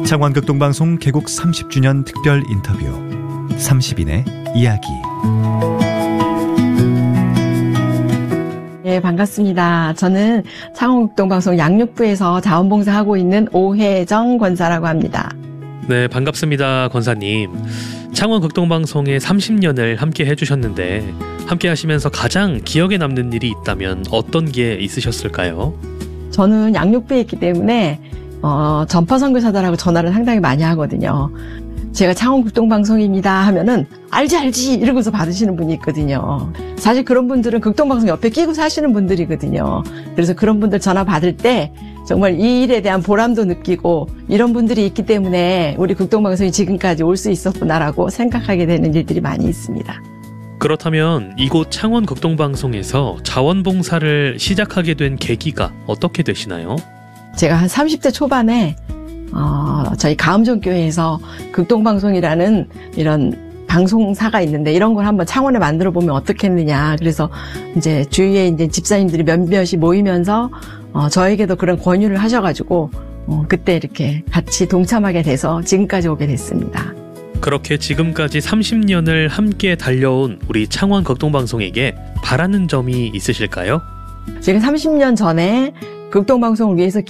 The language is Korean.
창원극동방송 개국 30주년 특별 인터뷰 30인의 이야기. 네, 반갑습니다. 저는 창원극동방송 양육부에서 자원봉사하고 있는 오혜정 권사라고 합니다. 네, 반갑습니다. 권사님. 창원극동방송에 30년을 함께 해주셨는데 함께 하시면서 가장 기억에 남는 일이 있다면 어떤 게 있으셨을까요? 저는 양육부에 있기 때문에 전파선교사들하고 전화를 상당히 많이 하거든요. 제가 창원극동방송입니다 하면은 알지 이러고서 받으시는 분이 있거든요. 사실 그런 분들은 극동방송 옆에 끼고 사시는 분들이거든요. 그래서 그런 분들 전화 받을 때 정말 이 일에 대한 보람도 느끼고 이런 분들이 있기 때문에 우리 극동방송이 지금까지 올 수 있었구나라고 생각하게 되는 일들이 많이 있습니다. 그렇다면 이곳 창원극동방송에서 자원봉사를 시작하게 된 계기가 어떻게 되시나요? 제가 한 30대 초반에 저희 가음정교회에서 극동방송이라는 이런 방송사가 있는데 이런 걸 한번 창원에 만들어 보면 어떻겠느냐. 그래서 이제 주위에 이제 집사님들이 몇몇이 모이면서 저에게도 그런 권유를 하셔가지고 그때 이렇게 같이 동참하게 돼서 지금까지 오게 됐습니다. 그렇게 지금까지 30년을 함께 달려온 우리 창원극동방송에게 바라는 점이 있으실까요? 제가 30년 전에 극동방송을 위해서